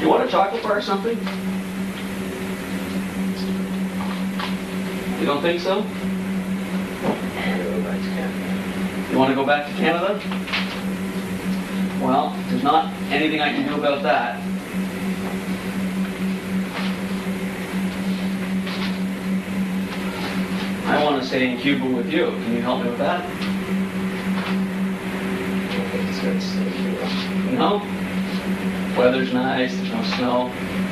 You want a chocolate bar or something? You don't think so? You want to go back to Canada? Well, there's not anything I can do about that. I want to stay in Cuba with you. Can you help me with that? No? Weather's nice, there's no snow.